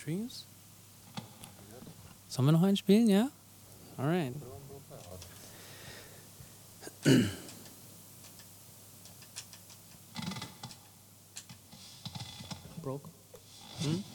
Trees? Sollen wir noch einen spielen, ja? Alright. Broke. Hm?